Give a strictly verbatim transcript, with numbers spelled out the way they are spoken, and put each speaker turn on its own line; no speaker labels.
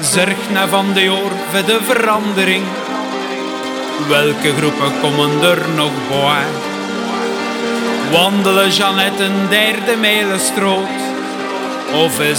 zorgt na van de jaar voor de verandering? Welke groepen komen er nog bij? Wandelen Jeannette een derde Meilenstroot? Of is